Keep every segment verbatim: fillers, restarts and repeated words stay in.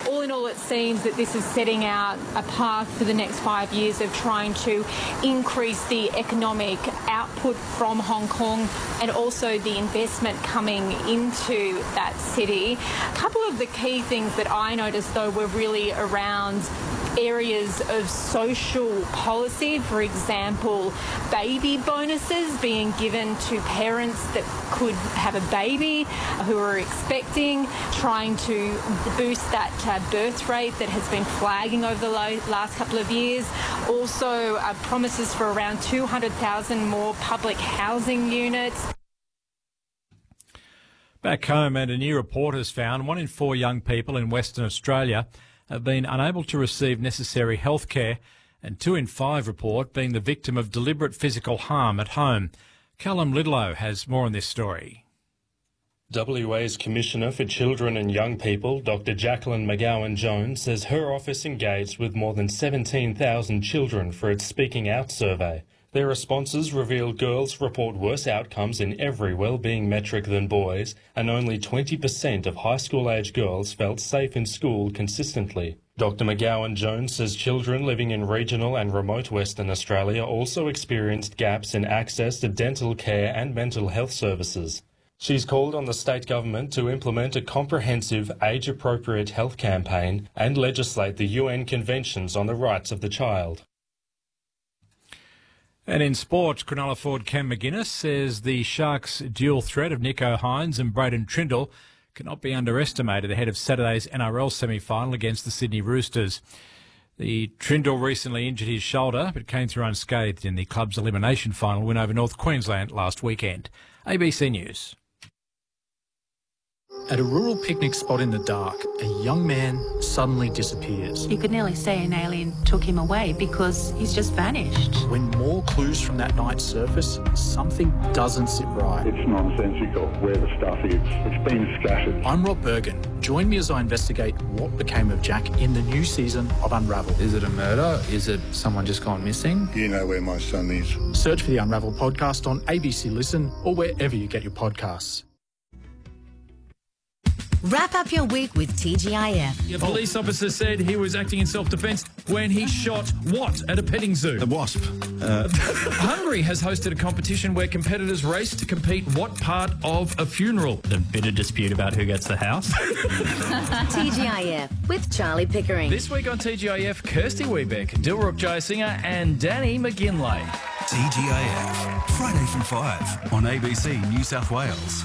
all in all, it seems that this is setting out a path for the next five years of trying to increase the economic output from Hong Kong and also the investment coming into that city. A couple of the key things that I noticed, though, were really around areas of social policy. For example, baby bonuses being given to parents that could have a baby who are expecting, trying to boost that uh, birth rate that has been flagging over the last couple of years. Also, uh, promises for around two hundred thousand more public housing units. Back home, and a new report has found one in four young people in Western Australia have been unable to receive necessary health care, and two in five report being the victim of deliberate physical harm at home. Callum Lidlow has more on this story. W A's Commissioner for Children and Young People, Doctor Jacqueline McGowan-Jones, says her office engaged with more than seventeen thousand children for its Speaking Out survey. Their responses reveal girls report worse outcomes in every wellbeing metric than boys, and only twenty percent of high school-age girls felt safe in school consistently. Doctor McGowan-Jones says children living in regional and remote Western Australia also experienced gaps in access to dental care and mental health services. She's called on the state government to implement a comprehensive, age-appropriate health campaign and legislate the U N conventions on the rights of the child. And in sport, Cronulla forward Cam McGuinness says the Sharks' dual threat of Nicho Hynes and Braden Trindle cannot be underestimated ahead of Saturday's N R L semi-final against the Sydney Roosters. The Trindle recently injured his shoulder but came through unscathed in the club's elimination final win over North Queensland last weekend. A B C News. At a rural picnic spot in the dark, a young man suddenly disappears. You could nearly say an alien took him away because he's just vanished. When more clues from that night surface, something doesn't sit right. It's nonsensical where the stuff is. It's been scattered. I'm Rob Bergen. Join me as I investigate what became of Jack in the new season of Unravel. Is it a murder? Is it someone just gone missing? You know where my son is. Search for the Unravel podcast on A B C Listen or wherever you get your podcasts. Wrap up your week with T G I F. A police officer said he was acting in self-defence when he shot what at a petting zoo? A wasp. Uh... Hungary has hosted a competition where competitors race to compete what part of a funeral. A bit of dispute about who gets the house. T G I F with Charlie Pickering. This week on T G I F, Kirsty Weebeck, Dilruk Jayasinger and Danny McGinlay. T G I F, Friday from five on A B C New South Wales.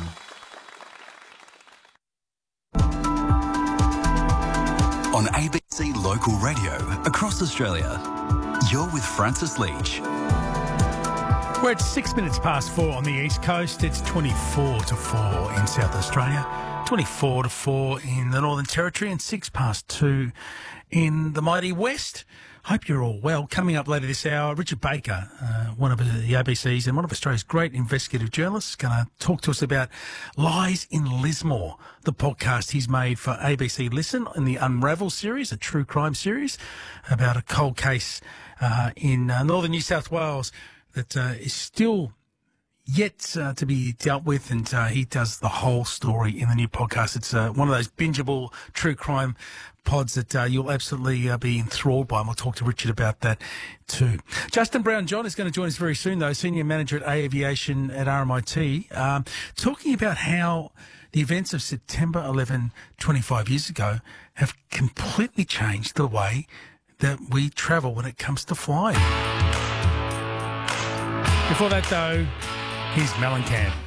On A B C Local Radio across Australia, you're with Francis Leach. We're at six minutes past four on the East Coast. It's twenty-four to four in South Australia, twenty-four to four in the Northern Territory, and six past two in the mighty West. Hope you're all well. Coming up later this hour, Richard Baker, uh, one of the A B C's and one of Australia's great investigative journalists, going to talk to us about Lies in Lismore, the podcast he's made for A B C Listen in the Unravel series, a true crime series about a cold case uh, in uh, northern New South Wales that uh, is still yet uh, to be dealt with, and uh, he does the whole story in the new podcast. It's uh, one of those bingeable true crime pods that uh, you'll absolutely uh, be enthralled by, and we'll talk to Richard about that too. Justin Brown-John is going to join us very soon, though, Senior Manager at Aviation at R M I T, um, talking about how the events of September eleventh, twenty-five years ago, have completely changed the way that we travel when it comes to flying. Before that, though, here's Mellencamp.